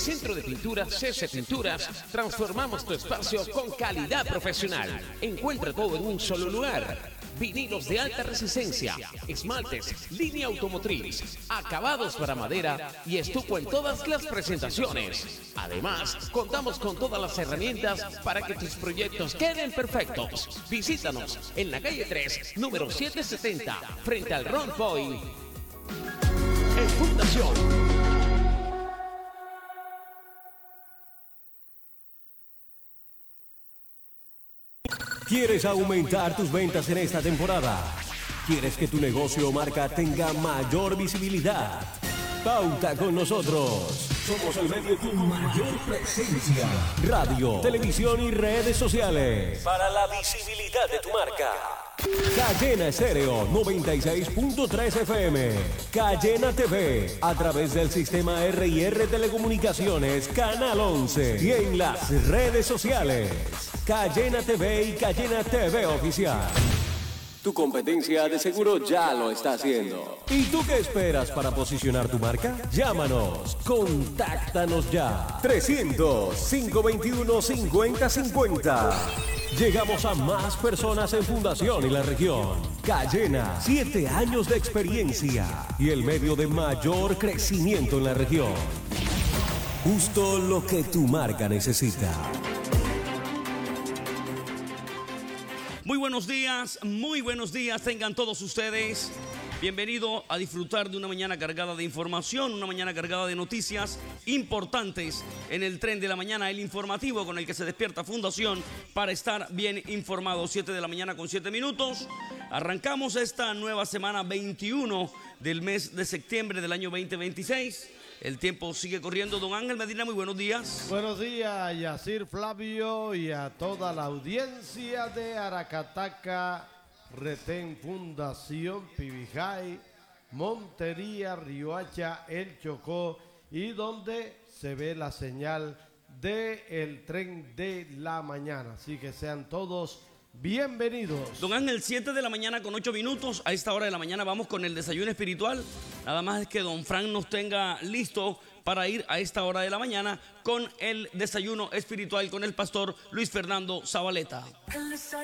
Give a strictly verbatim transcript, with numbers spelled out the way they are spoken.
Centro de Pinturas C S Pinturas, transformamos tu espacio con calidad profesional. Encuentra todo en un solo lugar. Vinilos de alta resistencia, esmaltes, línea automotriz, acabados para madera y estuco en todas las presentaciones. Además, contamos con todas las herramientas para que tus proyectos queden perfectos. Visítanos en la calle tres, número setecientos setenta, frente al Round Point. En Fundación. ¿Quieres aumentar tus ventas en esta temporada? ¿Quieres que tu negocio o marca tenga mayor visibilidad? Pauta con nosotros. Somos el medio con mayor presencia. Radio, televisión y redes sociales. Para la visibilidad de tu marca. Cayena Estéreo noventa y seis punto tres F M. Cayena T V a través del sistema R y R Telecomunicaciones Canal once. Y en las redes sociales. Cayena T V y Cayena T V Oficial. Tu competencia de seguro ya lo está haciendo. ¿Y tú qué esperas para posicionar tu marca? Llámanos, contáctanos ya. trescientos, cinco veintiuno, cincuenta cincuenta. Llegamos a más personas en Fundación y la región. Cayena, siete años de experiencia y el medio de mayor crecimiento en la región. Justo lo que tu marca necesita. Muy buenos días, muy buenos días tengan todos ustedes. Bienvenido a disfrutar de una mañana cargada de información, una mañana cargada de noticias importantes en el tren de la mañana, el informativo con el que se despierta Fundación para estar bien informado. siete de la mañana con siete minutos. Arrancamos esta nueva semana veintiuno del mes de septiembre del año veinte veintiséis. El tiempo sigue corriendo. Don Ángel Medina, muy buenos días. Buenos días, Yacir Flavio, y a toda la audiencia de Aracataca, Retén, Fundación, Pibijay, Montería, Riohacha, El Chocó, y donde se ve la señal del tren de la mañana. Así que sean todos bienvenidos. Don Ángel, siete de la mañana con ocho minutos. A esta hora de la mañana vamos con el desayuno espiritual. Nada más es que don Frank nos tenga listo para ir a esta hora de la mañana con el desayuno espiritual con el pastor Luis Fernando Zabaleta.